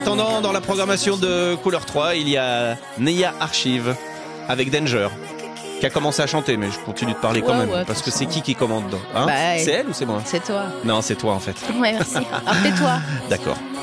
Attendant, dans la programmation de Couleur 3, il y a Neya Archive avec Danger qui a commencé à chanter, mais je continue de parler quand même parce que c'est qui commande dedans, hein? C'est elle ou c'est moi? C'est toi. Non, c'est toi en fait. Ouais, merci. Alors tais-toi. D'accord.